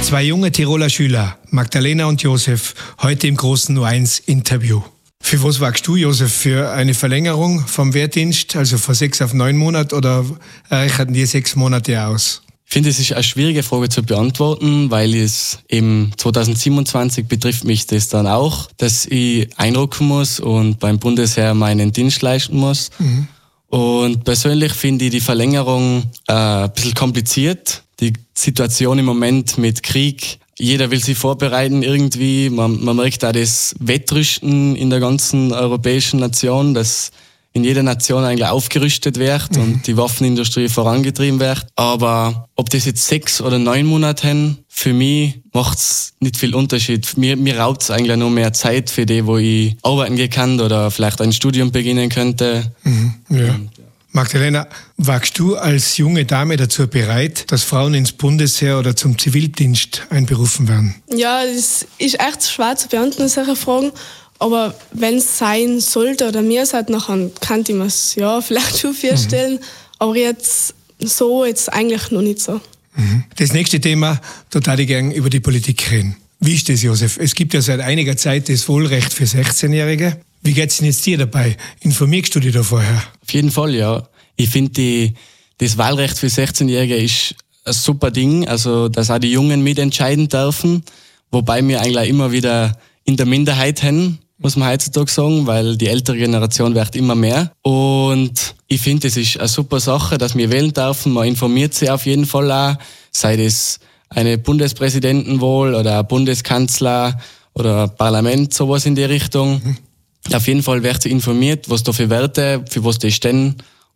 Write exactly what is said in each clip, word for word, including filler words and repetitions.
Zwei junge Tiroler Schüler, Magdalena und Josef, heute im großen U eins Interview. Für was wagst du, Josef? Für eine Verlängerung vom Wehrdienst, also von sechs auf neun Monate, oder reichen die sechs Monate aus? Ich finde, es ist eine schwierige Frage zu beantworten, weil es im zwanzig siebenundzwanzig betrifft mich das dann auch, dass ich einrücken muss und beim Bundesheer meinen Dienst leisten muss. Mhm. Und persönlich finde ich die Verlängerung äh, ein bisschen kompliziert. Die Situation im Moment mit Krieg, jeder will sich vorbereiten irgendwie. Man, man merkt auch das Wettrüsten in der ganzen europäischen Nation, dass in jeder Nation eigentlich aufgerüstet wird mhm. und die Waffenindustrie vorangetrieben wird. Aber ob das jetzt sechs oder neun Monate haben, für mich macht's nicht viel Unterschied. Mir, mir raubt es eigentlich nur mehr Zeit für die, wo ich arbeiten gehen kann oder vielleicht ein Studium beginnen könnte. Mhm. Ja. Und, ja. Magdalena, wagst du als junge Dame dazu bereit, dass Frauen ins Bundesheer oder zum Zivildienst einberufen werden? Ja, das ist echt schwer zu beantworten, solche Fragen. Aber wenn es sein sollte oder mir seid, nachher kann ich mir es ja vielleicht schon vorstellen. Mhm. Aber jetzt so, jetzt eigentlich noch nicht so. Mhm. Das nächste Thema, da würde ich gerne über die Politik reden. Wie ist das, Josef? Es gibt ja seit einiger Zeit das Wahlrecht für sechzehnjährige. Wie geht's denn jetzt dir dabei? Informierst du dich da vorher? Auf jeden Fall, ja. Ich finde, das Wahlrecht für sechzehnjährige ist ein super Ding. Also, dass auch die Jungen mitentscheiden dürfen. Wobei wir eigentlich immer wieder in der Minderheit haben, muss man heutzutage sagen, weil die ältere Generation wird immer mehr. Und ich finde, es ist eine super Sache, dass wir wählen dürfen. Man informiert sich auf jeden Fall auch, sei das eine Bundespräsidentenwahl oder ein Bundeskanzler oder ein Parlament, sowas in die Richtung. Mhm. Auf jeden Fall wird sie informiert, was da für Werte, für was die stehen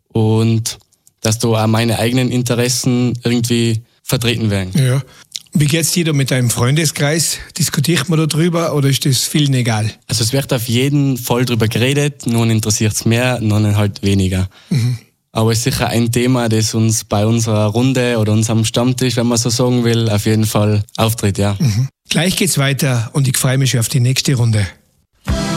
und dass da auch meine eigenen Interessen irgendwie vertreten werden. Ja. Wie geht's dir da mit deinem Freundeskreis? Diskutiert man da drüber oder ist das vielen egal? Also es wird auf jeden Fall drüber geredet, nun interessiert's mehr, nun halt weniger. Mhm. Aber es ist sicher ein Thema, das uns bei unserer Runde oder unserem Stammtisch, wenn man so sagen will, auf jeden Fall auftritt, ja. Mhm. Gleich geht's weiter und ich freue mich schon auf die nächste Runde.